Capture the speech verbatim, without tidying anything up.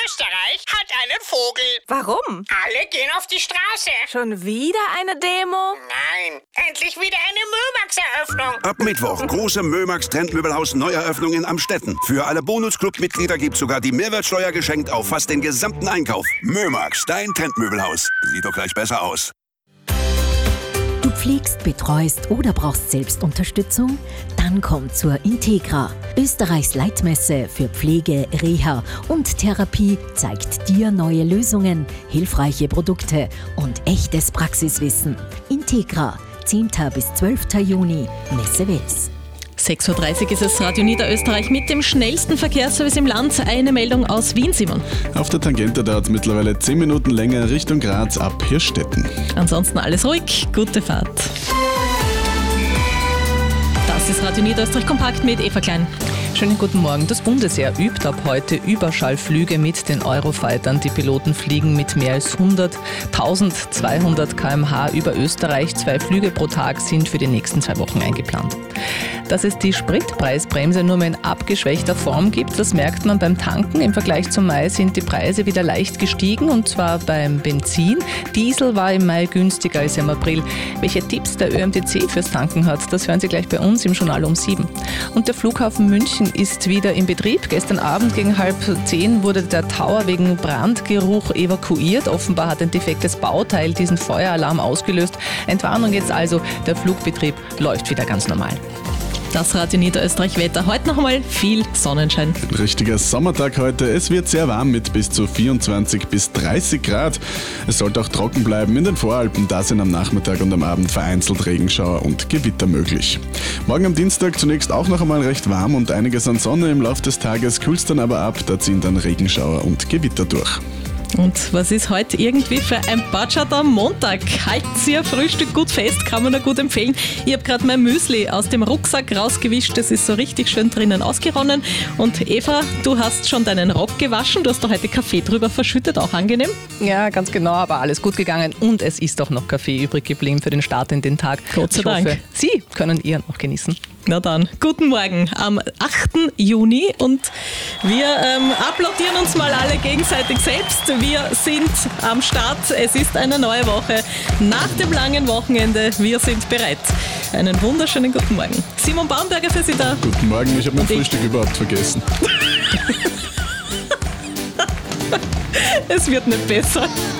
Österreich hat einen Vogel. Warum? Alle gehen auf die Straße. Schon wieder eine Demo? Nein, endlich wieder eine Mömax-Eröffnung. Ab Mittwoch große Mömax Trendmöbelhaus Neueröffnung in Amstetten. Für alle Bonus-Club-Mitglieder gibt's sogar die Mehrwertsteuer geschenkt auf fast den gesamten Einkauf. Mömax, dein Trendmöbelhaus. Sieht doch gleich besser aus. Du pflegst, betreust oder brauchst selbst Unterstützung? Dann komm zur Integra. Österreichs Leitmesse für Pflege, Reha und Therapie zeigt dir neue Lösungen, hilfreiche Produkte und echtes Praxiswissen. Integra, zehnten bis zwölften Juni, Messe Wels. sechs Uhr dreißig ist es Radio Niederösterreich mit dem schnellsten Verkehrsservice im Land. Eine Meldung aus Wien, Simon. Auf der Tangente dauert es mittlerweile zehn Minuten länger Richtung Graz ab Hirstetten. Ansonsten alles ruhig, gute Fahrt. Das ist Radio Niederösterreich kompakt mit Eva Klein. Schönen guten Morgen. Das Bundesheer übt ab heute Überschallflüge mit den Eurofightern. Die Piloten fliegen mit mehr als hundert, eintausendzweihundert Kilometer pro Stunde über Österreich. Zwei Flüge pro Tag sind für die nächsten zwei Wochen eingeplant. Dass es die Spritpreisbremse nur mehr in abgeschwächter Form gibt, das merkt man beim Tanken. Im Vergleich zum Mai sind die Preise wieder leicht gestiegen, und zwar beim Benzin. Diesel war im Mai günstiger als im April. Welche Tipps der Ö M T C fürs Tanken hat, das hören Sie gleich bei uns im Journal um sieben. Und der Flughafen München ist wieder in Betrieb. Gestern Abend gegen halb zehn wurde der Tower wegen Brandgeruch evakuiert. Offenbar hat ein defektes Bauteil diesen Feueralarm ausgelöst. Entwarnung jetzt also, der Flugbetrieb läuft wieder ganz normal. Das Radio Niederösterreich Wetter. Heute noch einmal viel Sonnenschein. Ein richtiger Sommertag heute. Es wird sehr warm mit bis zu vierundzwanzig bis dreißig Grad. Es sollte auch trocken bleiben in den Voralpen. Da sind am Nachmittag und am Abend vereinzelt Regenschauer und Gewitter möglich. Morgen am Dienstag zunächst auch noch einmal recht warm und einiges an Sonne. Im Laufe des Tages kühlt es dann aber ab. Da ziehen dann Regenschauer und Gewitter durch. Und was ist heute irgendwie für ein Batschat am Montag? Halten Sie Ihr Frühstück gut fest, kann man nur gut empfehlen. Ich habe gerade mein Müsli aus dem Rucksack rausgewischt, das ist so richtig schön drinnen ausgeronnen. Und Eva, du hast schon deinen Rock gewaschen, du hast doch heute Kaffee drüber verschüttet, auch angenehm? Ja, ganz genau, aber alles gut gegangen und es ist auch noch Kaffee übrig geblieben für den Start in den Tag. Gott sei ich hoffe, Dank. Sie können Ihren auch genießen. Na dann, guten Morgen am achten Juni und wir ähm, applaudieren uns mal alle gegenseitig selbst. Wir sind am Start, es ist eine neue Woche nach dem langen Wochenende. Wir sind bereit. Einen wunderschönen guten Morgen. Simon Baumberger für Sie da. Guten Morgen, ich habe mein Und ich- Frühstück überhaupt vergessen. Es wird nicht besser.